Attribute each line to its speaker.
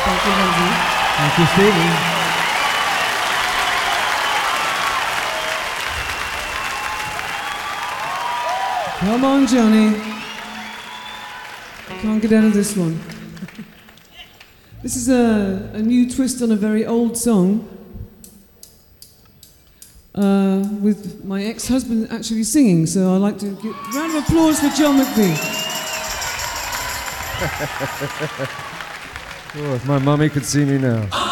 Speaker 1: Thank you, Lindsay.
Speaker 2: Thank you, Stevie.
Speaker 1: Come on, Johnny. Can't get out of this one. This is a new twist on a very old song with my ex-husband actually singing, so I'd like to give a round of applause for John McVie.
Speaker 2: Oh, if my mummy could see me now.